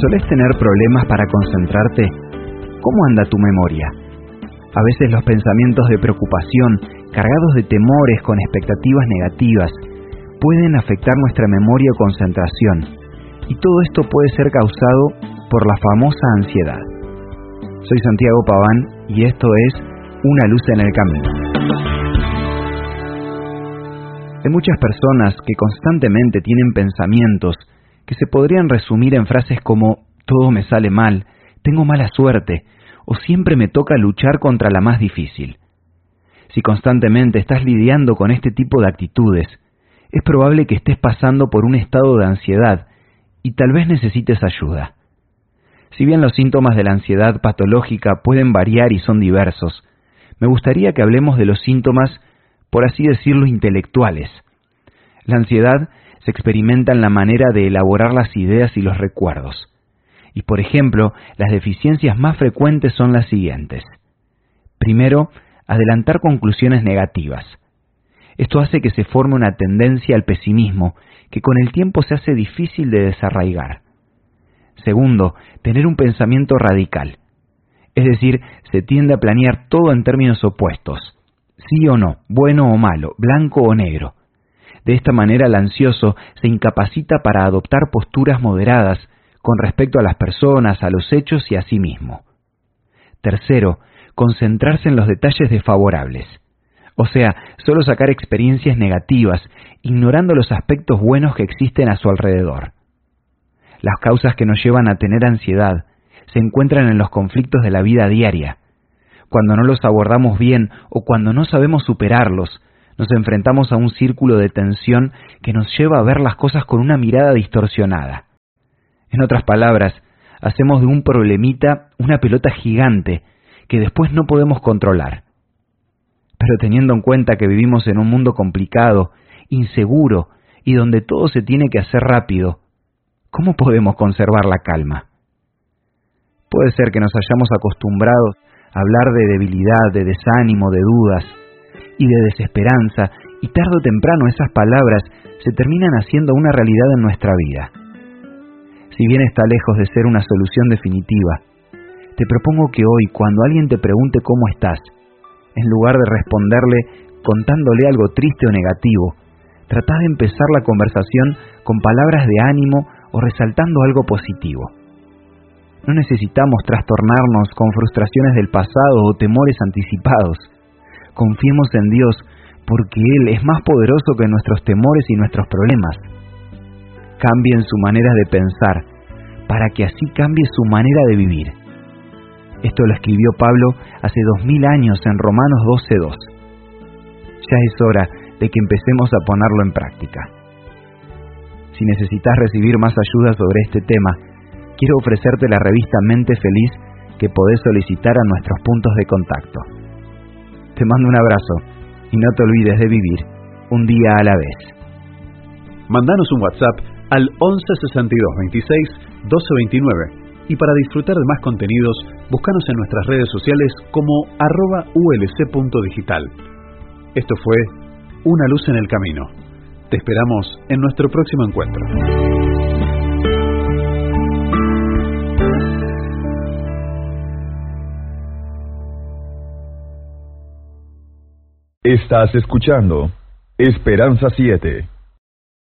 ¿Solés tener problemas para concentrarte? ¿Cómo anda tu memoria? A veces los pensamientos de preocupación, cargados de temores con expectativas negativas, pueden afectar nuestra memoria o concentración, y todo esto puede ser causado por la famosa ansiedad. Soy Santiago Paván y esto es Una luz en el camino. Hay muchas personas que constantemente tienen pensamientos que se podrían resumir en frases como todo me sale mal, tengo mala suerte, o siempre me toca luchar contra la más difícil. Si constantemente estás lidiando con este tipo de actitudes, es probable que estés pasando por un estado de ansiedad y tal vez necesites ayuda. Si bien los síntomas de la ansiedad patológica pueden variar y son diversos, me gustaría que hablemos de los síntomas, por así decirlo, intelectuales. La ansiedad se experimenta en la manera de elaborar las ideas y los recuerdos. Y, por ejemplo, las deficiencias más frecuentes son las siguientes. Primero, adelantar conclusiones negativas. Esto hace que se forme una tendencia al pesimismo, que con el tiempo se hace difícil de desarraigar. Segundo, tener un pensamiento radical. Es decir, se tiende a planear todo en términos opuestos. Sí o no, bueno o malo, blanco o negro. De esta manera el ansioso se incapacita para adoptar posturas moderadas con respecto a las personas, a los hechos y a sí mismo. Tercero, concentrarse en los detalles desfavorables. O sea, solo sacar experiencias negativas, ignorando los aspectos buenos que existen a su alrededor. Las causas que nos llevan a tener ansiedad se encuentran en los conflictos de la vida diaria. Cuando no los abordamos bien o cuando no sabemos superarlos, nos enfrentamos a un círculo de tensión que nos lleva a ver las cosas con una mirada distorsionada. En otras palabras, hacemos de un problemita una pelota gigante que después no podemos controlar. Pero teniendo en cuenta que vivimos en un mundo complicado, inseguro y donde todo se tiene que hacer rápido, ¿cómo podemos conservar la calma? Puede ser que nos hayamos acostumbrado a hablar de debilidad, de desánimo, de dudas y de desesperanza, y tarde o temprano esas palabras se terminan haciendo una realidad en nuestra vida. Si bien está lejos de ser una solución definitiva, te propongo que hoy, cuando alguien te pregunte cómo estás, en lugar de responderle contándole algo triste o negativo, tratá de empezar la conversación con palabras de ánimo o resaltando algo positivo. No necesitamos trastornarnos con frustraciones del pasado o temores anticipados. Confiemos en Dios, porque Él es más poderoso que nuestros temores y nuestros problemas. Cambien su manera de pensar, para que así cambie su manera de vivir. Esto lo escribió Pablo hace 2000 años en Romanos 12:2. Ya es hora de que empecemos a ponerlo en práctica. Si necesitas recibir más ayuda sobre este tema, quiero ofrecerte la revista Mente Feliz que podés solicitar a nuestros puntos de contacto. Te mando un abrazo y no te olvides de vivir un día a la vez. Mandanos un WhatsApp al 11 62 26 12 29 y para disfrutar de más contenidos, búscanos en nuestras redes sociales como @ulc.digital. Esto fue Una luz en el camino. Te esperamos en nuestro próximo encuentro. Estás escuchando Esperanza 7.